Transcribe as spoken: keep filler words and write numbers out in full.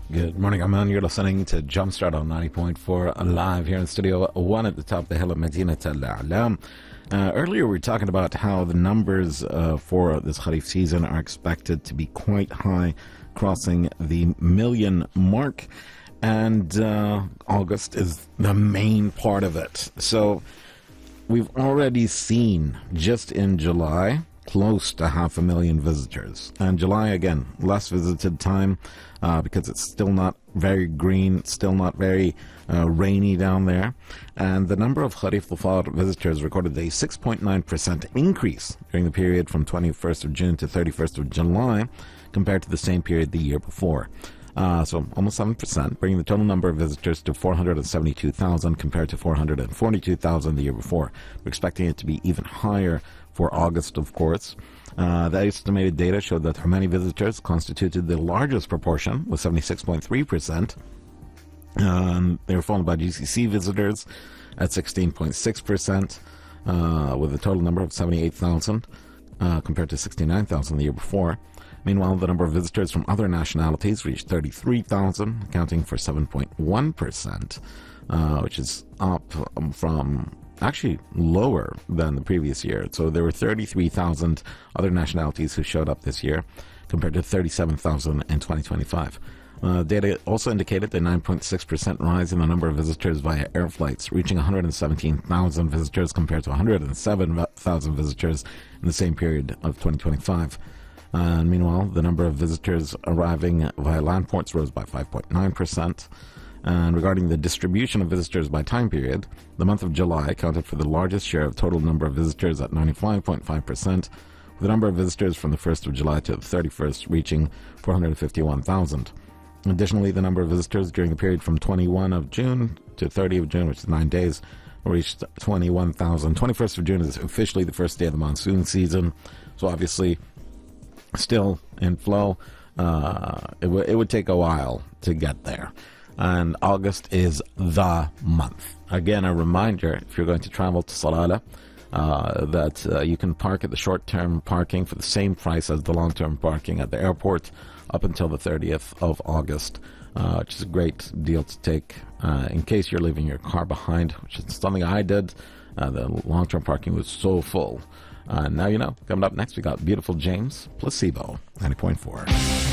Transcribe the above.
Good morning, Aman. You're listening to Jumpstart on ninety point four live here in Studio one at the top of the hill of Medina Al A'lam. Uh, earlier, we were talking about how the numbers uh, for this Kharif season are expected to be quite high, crossing the million mark. And uh, August is the main part of it. So we've already seen, just in July, close to half a million visitors. And July, again, less visited time uh, because it's still not very green, still not very uh, rainy down there. And the number of Kharif Dhufar visitors recorded a six point nine percent increase during the period from twenty-first of June to thirty-first of July compared to the same period the year before. Uh, so almost seven percent, bringing the total number of visitors to four hundred seventy-two thousand compared to four hundred forty-two thousand the year before. We're expecting it to be even higher for August, of course. Uh, the estimated data showed that Omani visitors constituted the largest proportion, with seventy-six point three percent. Um, they were followed by G C C visitors at sixteen point six percent, uh, with a total number of seventy-eight thousand uh, compared to sixty-nine thousand the year before. Meanwhile, the number of visitors from other nationalities reached thirty-three thousand, accounting for seven point one percent, uh, which is up from actually lower than the previous year. So there were thirty-three thousand other nationalities who showed up this year compared to thirty-seven thousand in twenty twenty-five. Uh, data also indicated a nine point six percent rise in the number of visitors via air flights, reaching one hundred seventeen thousand visitors compared to one hundred seven thousand visitors in the same period of twenty twenty-five. Uh, and meanwhile, the number of visitors arriving via land ports rose by five point nine percent. And regarding the distribution of visitors by time period, the month of July accounted for the largest share of total number of visitors at ninety-five point five percent, with the number of visitors from the first of July to the thirty-first reaching four hundred fifty-one thousand. Additionally, the number of visitors during the period from twenty-first of June to thirtieth of June, which is nine days, reached twenty-one thousand. twenty-first of June is officially the first day of the monsoon season, so obviously still in flow. Uh, it, w- it would take a while to get there. And August is the month. Again, a reminder, if you're going to travel to Salalah, uh, that uh, you can park at the short-term parking for the same price as the long-term parking at the airport up until the thirtieth of August, uh, which is a great deal to take uh, in case you're leaving your car behind, which is something I did. Uh, the long-term parking was so full. Uh, now you know. Coming up next, we got beautiful James Placebo, ninety point four.